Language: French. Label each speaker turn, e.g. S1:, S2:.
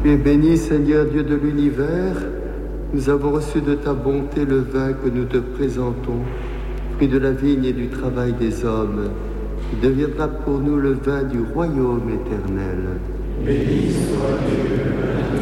S1: Tu es béni, Seigneur Dieu de l'univers. Nous avons reçu de ta bonté le vin que nous te présentons, fruit de la vigne et du travail des hommes, qui deviendra pour nous le vin du royaume éternel.
S2: Béni soit Dieu.